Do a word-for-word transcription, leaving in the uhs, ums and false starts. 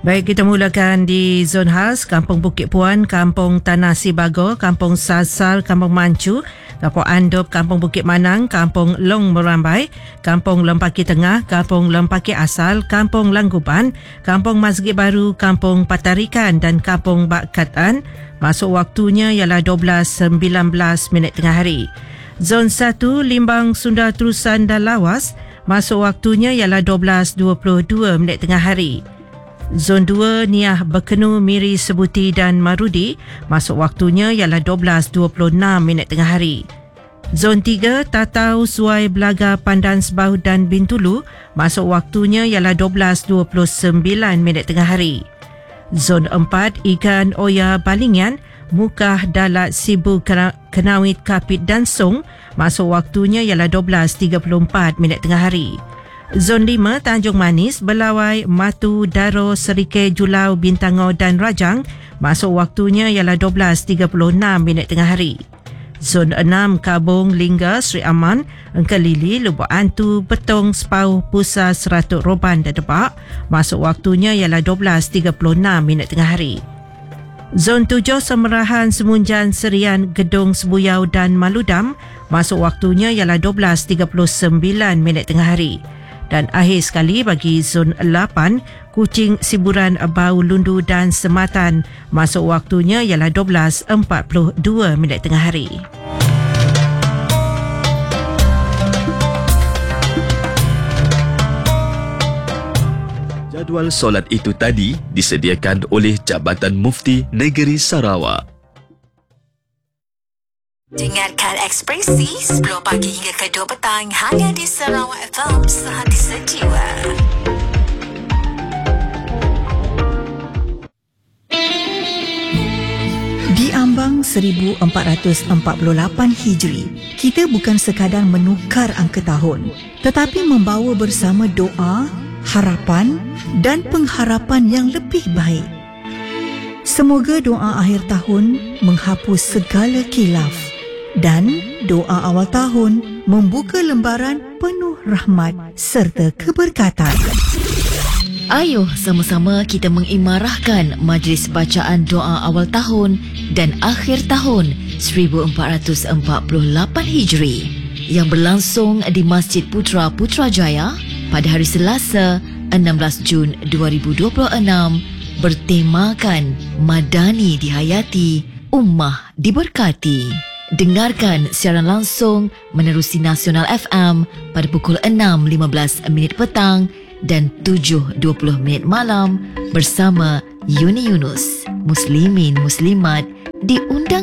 Baik, kita mulakan di zon khas Kampung Bukit Puan, Kampung Tanah Sibago, Kampung Sasal, Kampung Mancu, Kampung Andop, Kampung Bukit Manang, Kampung Long Merambai, Kampung Lempaki Tengah, Kampung Lempaki Asal, Kampung Langguban, Kampung Masjid Baru, Kampung Patarikan dan Kampung Bakatan. Masuk waktunya ialah dua belas sembilan belas minit tengah hari. Zon satu Limbang, Sunda, Terusan dan Lawas. Masuk waktunya ialah dua belas dua puluh dua minit tengah hari. Zon dua Niah, Bekenu, Miri, Sebuti dan Marudi. Masuk waktunya ialah dua belas dua puluh enam minit tengah hari. Zon tiga Tatau, Suai, Belaga, Pandan, Sebau dan Bintulu. Masuk waktunya ialah dua belas dua puluh sembilan minit tengah hari. Zon empat Ikan, Oya, Balingan, Mukah, Dalat, Sibu, Kenawit, Kapit dan Song. Masuk waktunya ialah dua belas tiga puluh empat minit tengah hari. Zon lima Tanjung Manis, Belawai, Matu, Daro, Serike, Julau, Bintango dan Rajang. Masuk waktunya ialah dua belas tiga puluh enam minit tengah hari. Zon enam Kabung, Lingga, Sri Aman, Engkelili, Lubuk Antu, Betong, Sepau, Pusa, Seratuk, Roban dan Debak. Masuk waktunya ialah dua belas tiga puluh enam minit tengah hari. Zon tujuh Semerahan, Semunjan, Serian, Gedung, Sebuyau dan Maludam. Masuk waktunya ialah dua belas tiga puluh sembilan minit tengah hari. Dan akhir sekali bagi Zon lapan, Kuching, Siburan, Bau, Lundu dan Sematan. Masuk waktunya ialah dua belas empat puluh dua minit tengah hari. Jadual solat itu tadi disediakan oleh Jabatan Mufti Negeri Sarawak. Dengarkan Ekspresi sepuluh pagi hingga ke dua petang hanya di Sarawak F M, sehati sejiwa. Di ambang seribu empat ratus empat puluh lapan Hijri, kita bukan sekadar menukar angka tahun, tetapi membawa bersama doa, harapan dan pengharapan yang lebih baik. Semoga doa akhir tahun menghapus segala khilaf dan doa awal tahun membuka lembaran penuh rahmat serta keberkatan. Ayuh sama-sama kita mengimarahkan majlis bacaan doa awal tahun dan akhir tahun seribu empat ratus empat puluh lapan Hijri yang berlangsung di Masjid Putra Putrajaya pada hari Selasa enam belas Jun dua ribu dua puluh enam bertemakan Madani dihayati, Ummah diberkati. Dengarkan siaran langsung menerusi Nasional F M pada pukul enam lima belas minit petang dan tujuh dua puluh minit malam bersama Yuni Yunus. Muslimin Muslimat diundang